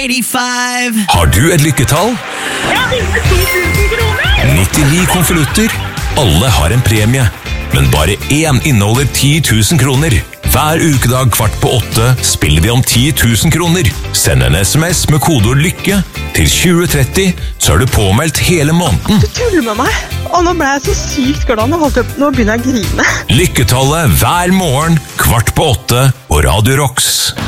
85. Har du et lykketall? Jeg har vunnet 10 000 kroner! 99 konvolutter. Alle har en premie, men bare én inneholder 10 000 kroner. Hver ukedag 7:15 spiller vi om 10 000 kroner. Send en SMS med kodeord LYKKE til 2030, så er du påmeldt hele måneden. Du tuller med meg, og nå ble jeg så sykt glad. Nå begynner jeg å grine. Lykketallet hver morgen 7:15 på Radio Rocks.